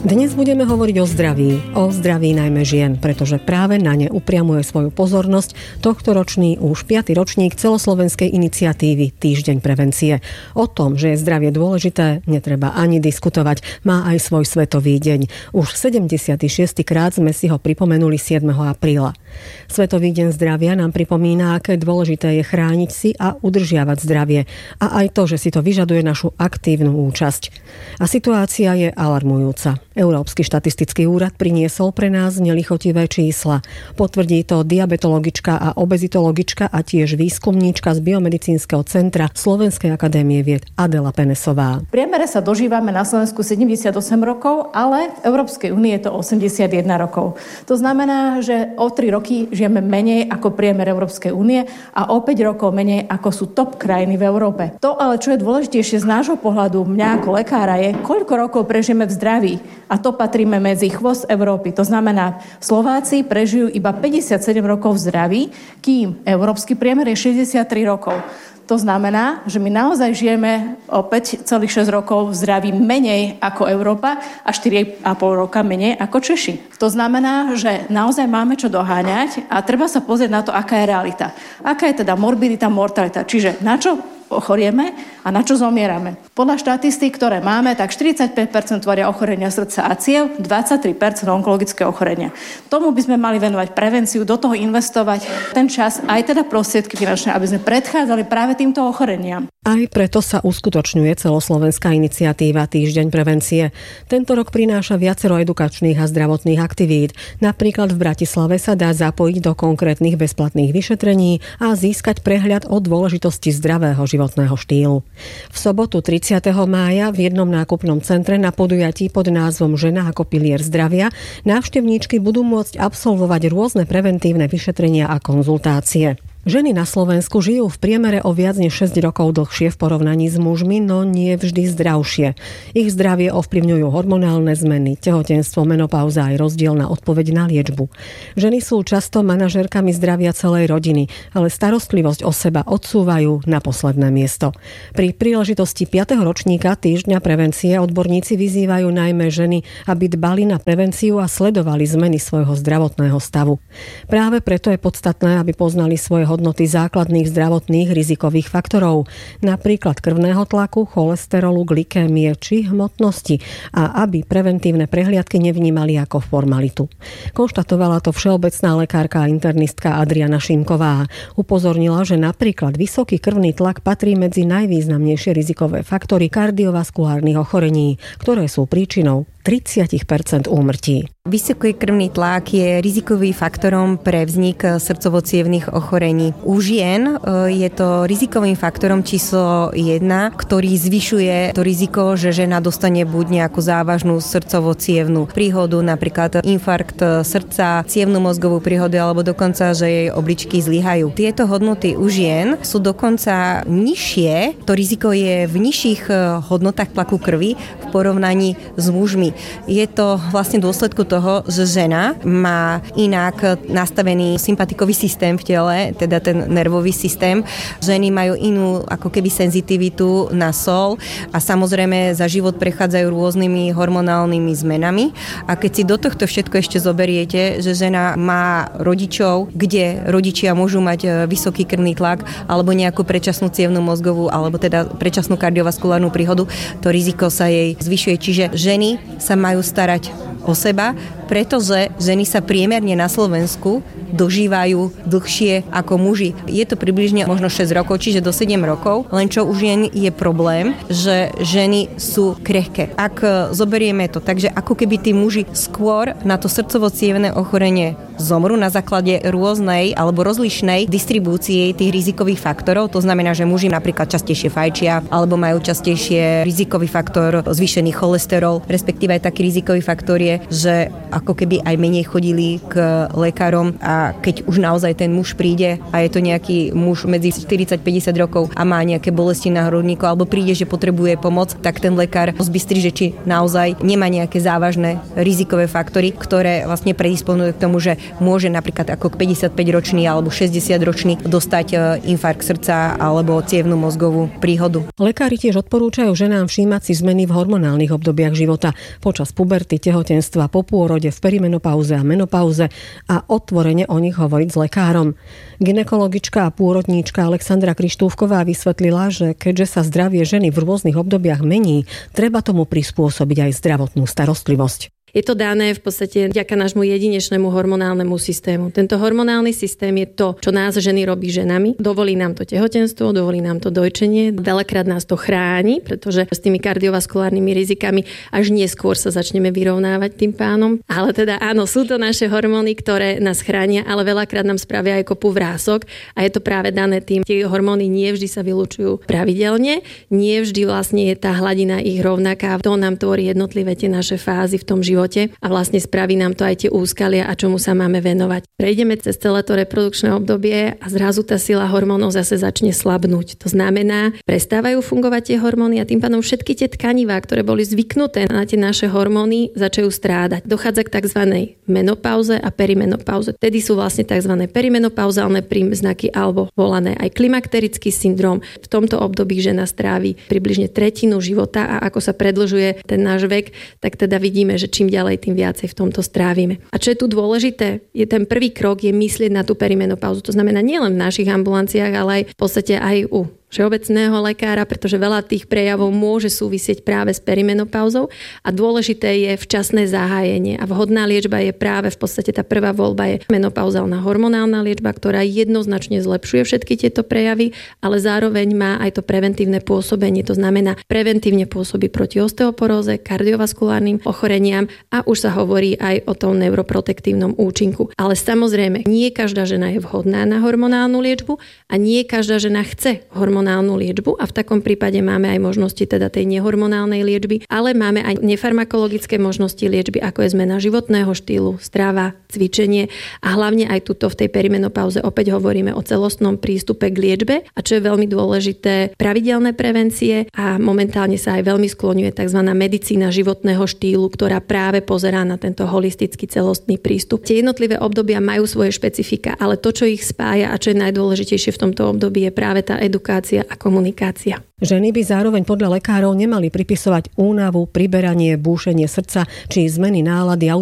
Dnes budeme hovoriť o zdraví najmä žien, pretože práve na ne upriamuje svoju pozornosť tohtoročný už 5. ročník celoslovenskej iniciatívy Týždeň prevencie. O tom, že je zdravie dôležité, netreba ani diskutovať, má aj svoj svetový deň. Už 76. krát sme si ho pripomenuli 7. apríla. Svetový deň zdravia nám pripomína, aké dôležité je chrániť si a udržiavať zdravie a aj to, že si to vyžaduje našu aktívnu účasť. A situácia je alarmujúca. Európsky štatistický úrad priniesol pre nás nelichotivé čísla. Potvrdí to diabetologička a obezitologička a tiež výskumníčka z Biomedicínskeho centra Slovenskej akadémie vied Adela Penesová. V priemere sa dožívame na Slovensku 78 rokov, ale v Európskej únii je to 81 rokov. To znamená, že o 3 roky žijeme menej ako priemer Európskej únie a o 5 rokov menej ako sú top krajiny v Európe. To ale, čo je dôležitejšie z nášho pohľadu, mňa ako lekára, je, koľko rokov prežijeme v zdraví. A to patríme medzi chvost Európy. To znamená, Slováci prežijú iba 57 rokov v zdraví, kým európsky priemer je 63 rokov. To znamená, že my naozaj žijeme o 5,6 rokov v zdraví menej ako Európa a 4,5 roka menej ako Češi. To znamená, že naozaj máme čo doháňať a treba sa pozrieť na to, aká je realita. Aká je teda morbidita, mortalita. Čiže na čo ochorieme a na čo zomierame. Podľa štatistík, ktoré máme, tak 45% tvoria ochorenia srdca a ciev, 23% onkologické ochorenia. Tomu by sme mali venovať prevenciu, do toho investovať ten čas, aj teda prostriedky finančné, aby sme predchádzali práve týmto ochoreniam. Aj preto sa uskutočňuje celoslovenská iniciatíva Týždeň prevencie. Tento rok prináša viacero edukačných a zdravotných aktivít. Napríklad v Bratislave sa dá zapojiť do konkrétnych bezplatných vyšetrení a získať prehľad o dôležitosti zdravého životného štýlu. V sobotu 30. mája v jednom nákupnom centre na podujatí pod názvom Žena ako pilier zdravia návštevníčky budú môcť absolvovať rôzne preventívne vyšetrenia a konzultácie. Ženy na Slovensku žijú v priemere o viac než 6 rokov dlhšie v porovnaní s mužmi, no nie vždy zdravšie. Ich zdravie ovplyvňujú hormonálne zmeny, tehotenstvo, menopauza aj rozdielna odpoveď na liečbu. Ženy sú často manažérkami zdravia celej rodiny, ale starostlivosť o seba odsúvajú na posledné miesto. Pri príležitosti 5. ročníka Týždňa prevencie odborníci vyzývajú najmä ženy, aby dbali na prevenciu a sledovali zmeny svojho zdravotného stavu. Práve preto je podstatné, aby poznali svoje hodnoty základných zdravotných rizikových faktorov, napríklad krvného tlaku, cholesterolu, glykémie či hmotnosti a aby preventívne prehliadky nevnímali ako formalitu. Konštatovala to všeobecná lekárka a internistka Adriana Šimková. Upozornila, že napríklad vysoký krvný tlak patrí medzi najvýznamnejšie rizikové faktory kardiovaskulárnych ochorení, ktoré sú príčinou 30% úmrtí. Vysoký krvný tlak je rizikovým faktorom pre vznik srdcovo-cievnych ochorení. U žien je to rizikovým faktorom číslo 1, ktorý zvyšuje to riziko, že žena dostane buď nejakú závažnú srdcovo-cievnu príhodu, napríklad infarkt srdca, cievnu mozgovú príhodu alebo dokonca, že jej obličky zlyhajú. Tieto hodnoty u žien sú dokonca nižšie, to riziko je v nižších hodnotách tlaku krvi v porovnaní s mužmi. Je to vlastne dôsledku toho, že žena má inak nastavený sympatikový systém v tele, teda ten nervový systém. Ženy majú inú ako keby senzitivitu na sol a samozrejme za život prechádzajú rôznymi hormonálnymi zmenami. A keď si do tohto všetko ešte zoberiete, že žena má rodičov, kde rodičia môžu mať vysoký krvný tlak alebo nejakú predčasnú cievnu mozgovú alebo teda predčasnú kardiovaskulárnu príhodu, to riziko sa jej zvyšuje. Čiže ženy sa majú starať o seba, pretože ženy sa priemerne na Slovensku dožívajú dlhšie ako muži. Je to približne možno 6 rokov, čiže do 7 rokov, len čo u žien je problém, že ženy sú krehké. Ak zoberieme to, takže ako keby tí muži skôr na to srdcovo-cievne ochorenie zomru na základe rôznej alebo rozlišnej distribúcie tých rizikových faktorov, to znamená, že muži napríklad častejšie fajčia alebo majú častejšie rizikový faktor zvýšený cholesterol, respektíve aj taký rizikový faktor je, že ako keby aj menej chodili k lekárom a keď už naozaj ten muž príde a je to nejaký muž medzi 40-50 rokov a má nejaké bolesti na hrudníku alebo príde, že potrebuje pomoc, tak ten lekár zbystri, že či naozaj nemá nejaké závažné rizikové faktory, ktoré vlastne predisponujú k tomu, že môže napríklad ako 55-ročný alebo 60-ročný dostať infarkt srdca alebo cievnu mozgovú príhodu. Lekári tiež odporúčajú ženám všímať si zmeny v hormonálnych obdobiach života počas puberty, tehotenstva, po pôrode, v perimenopauze a menopauze a otvorene o nich hovoriť s lekárom. Gynekologička a pôrodníčka Alexandra Krištúfková vysvetlila, že keďže sa zdravie ženy v rôznych obdobiach mení, treba tomu prispôsobiť aj zdravotnú starostlivosť. Je to dané v podstate vďaka nášmu jedinečnému hormonálnemu systému. Tento hormonálny systém je to, čo nás ženy robí ženami. Dovolí nám to tehotenstvo, dovolí nám to dojčenie. Veľakrát nás to chráni, pretože s tými kardiovaskulárnymi rizikami až neskôr sa začneme vyrovnávať tým pánom. Ale teda áno, sú to naše hormóny, ktoré nás chránia, ale veľakrát nám spravia aj kopu vrások a je to práve dané tým. Tie hormóny nie vždy sa vylučujú pravidelne, nie vždy vlastne je tá hladina ich rovnaká. To nám tvorí jednotlivé tie naše fázy v tom živote a vlastne spraví nám to aj tie úskalia a čomu sa máme venovať. Prejdeme cez celé to reprodukčné obdobie a zrazu tá sila hormónov zase začne slabnúť. To znamená, prestávajú fungovať tie hormóny a tým pádom všetky tie tkanivá, ktoré boli zvyknuté na tie naše hormóny, začajú strádať. Dochádza k tzv. Menopauze a perimenopauze. Tedy sú vlastne tzv. Perimenopauzálne príznaky alebo volané aj klimakterický syndrom. V tomto období žena strávi približne tretinu života a ako sa predĺžuje ten náš vek, tak teda vidíme, že čím ďalej, tým viacej v tomto strávime. A čo je tu dôležité, je ten prvý krok je myslieť na tú perimenopauzu. To znamená nielen v našich ambulanciách, ale aj v podstate aj u všeobecného lekára, pretože veľa tých prejavov môže súvisieť práve s perimenopauzou a dôležité je včasné zahájenie a vhodná liečba je práve v podstate tá prvá voľba je menopauzálna hormonálna liečba, ktorá jednoznačne zlepšuje všetky tieto prejavy, ale zároveň má aj to preventívne pôsobenie, to znamená preventívne pôsobí proti osteoporóze, kardiovaskulárnym ochoreniam a už sa hovorí aj o tom neuroprotektívnom účinku. Ale samozrejme, nie každá žena je vhodná na hormonálnu liečbu a nie každá žena chce hormonálnu liečbu a v takom prípade máme aj možnosti teda tej nehormonálnej liečby, ale máme aj nefarmakologické možnosti liečby, ako je zmena životného štýlu, strava, cvičenie a hlavne aj tuto v tej perimenopauze opäť hovoríme o celostnom prístupe k liečbe a čo je veľmi dôležité, pravidelné prevencie a momentálne sa aj veľmi skloňuje tzv. Medicína životného štýlu, ktorá práve pozerá na tento holistický celostný prístup. Tie jednotlivé obdobia majú svoje špecifika, ale to, čo ich spája a čo je najdôležitejšie v tomto období je práve tá edukácia a komunikácia. Ženy by zároveň podľa lekárov nemali pripisovať únavu, priberanie, búšenie srdca či zmeny nálady